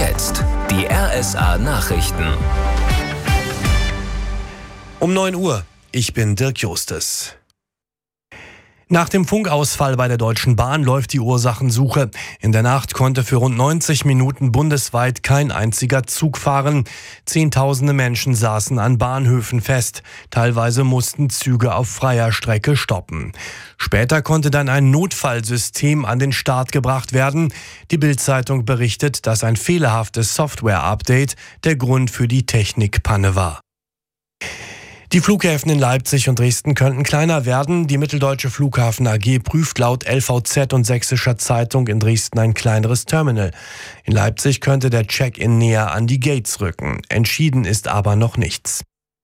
jetzt die RSA Nachrichten. Um 9 Uhr. Ich bin Dirk Justes. Nach dem Funkausfall bei der Deutschen Bahn läuft die Ursachensuche. In der Nacht konnte für rund 90 Minuten bundesweit kein einziger Zug fahren. Zehntausende Menschen saßen an Bahnhöfen fest. Teilweise mussten Züge auf freier Strecke stoppen. Später konnte dann ein Notfallsystem an den Start gebracht werden. Die Bild-Zeitung berichtet, dass ein fehlerhaftes Software-Update der Grund für die Technikpanne war. Die Flughäfen in Leipzig und Dresden könnten kleiner werden. Die Mitteldeutsche Flughafen AG prüft laut LVZ und Sächsischer Zeitung in Dresden ein kleineres Terminal. In Leipzig könnte der Check-in näher an die Gates rücken. Entschieden ist aber noch nichts.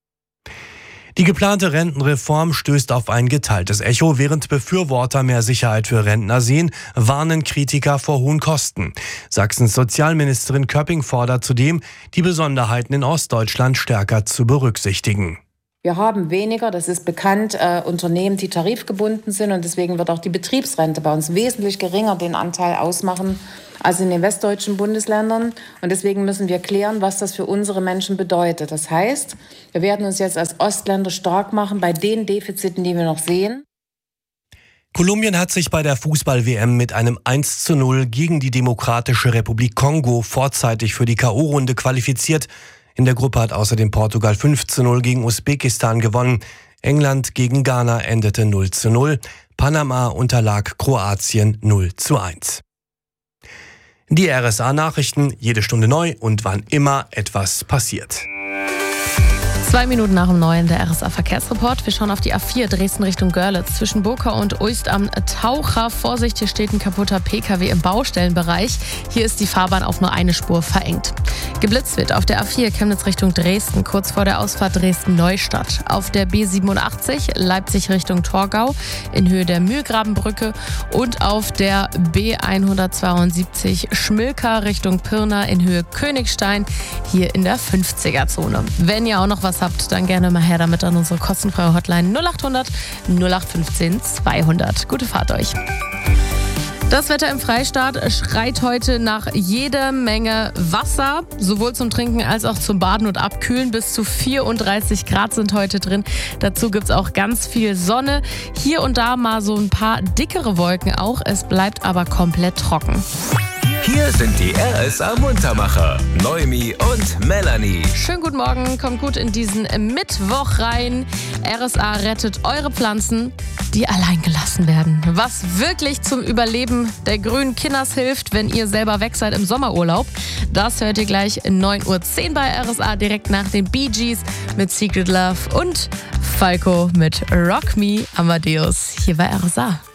Die geplante Rentenreform stößt auf ein geteiltes Echo. Während Befürworter mehr Sicherheit für Rentner sehen, warnen Kritiker vor hohen Kosten. Sachsens Sozialministerin Köpping fordert zudem, die Besonderheiten in Ostdeutschland stärker zu berücksichtigen. Wir haben weniger, das ist bekannt, Unternehmen, die tarifgebunden sind, und deswegen wird auch die Betriebsrente bei uns wesentlich geringer den Anteil ausmachen als in den westdeutschen Bundesländern. Und deswegen müssen wir klären, was das für unsere Menschen bedeutet. Das heißt, wir werden uns jetzt als Ostländer stark machen bei den Defiziten, die wir noch sehen. Kolumbien hat sich bei der Fußball-WM mit einem 1:0 gegen die Demokratische Republik Kongo vorzeitig für die K.O.-Runde qualifiziert. In der Gruppe hat außerdem Portugal 5:0 gegen Usbekistan gewonnen. England gegen Ghana endete 0:0. Panama unterlag Kroatien 0:1. Die RSA-Nachrichten, jede Stunde neu und wann immer etwas passiert. 2 Minuten nach dem 9, der RSA-Verkehrsreport. Wir schauen auf die A4 Dresden Richtung Görlitz. Zwischen Burka und Uist am Taucher. Vorsicht, hier steht ein kaputter PKW im Baustellenbereich. Hier ist die Fahrbahn auf nur eine Spur verengt. Geblitzt wird auf der A4 Chemnitz Richtung Dresden, kurz vor der Ausfahrt Dresden-Neustadt. Auf der B87 Leipzig Richtung Torgau in Höhe der Mühlgrabenbrücke und auf der B172 Schmilka Richtung Pirna in Höhe Königstein, hier in der 50er-Zone. Wenn ihr auch noch was habt, dann gerne mal her damit an unsere kostenfreie Hotline 0800 0815 200. Gute Fahrt euch. Das Wetter im Freistaat schreit heute nach jeder Menge Wasser, sowohl zum Trinken als auch zum Baden und Abkühlen. Bis zu 34 Grad sind heute drin. Dazu gibt es auch ganz viel Sonne. Hier und da mal so ein paar dickere Wolken auch. Es bleibt aber komplett trocken. Hier sind die RSA-Muntermacher, Noemi und Melanie. Schönen guten Morgen, kommt gut in diesen Mittwoch rein. RSA rettet eure Pflanzen, die allein gelassen werden. Was wirklich zum Überleben der grünen Kinders hilft, wenn ihr selber weg seid im Sommerurlaub, das hört ihr gleich in 9:10 Uhr bei RSA, direkt nach den Bee Gees mit Secret Love und Falco mit Rock Me Amadeus hier bei RSA.